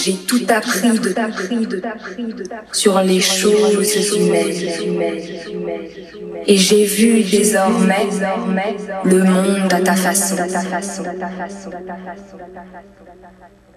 J'ai tout appris sur les choses humaines. Et j'ai vu désormais le monde à ta façon.